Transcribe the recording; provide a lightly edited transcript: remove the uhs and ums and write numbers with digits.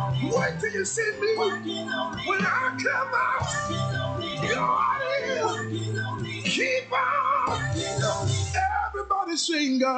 Wait till you see me when I come out. God is keep on. Everybody sing.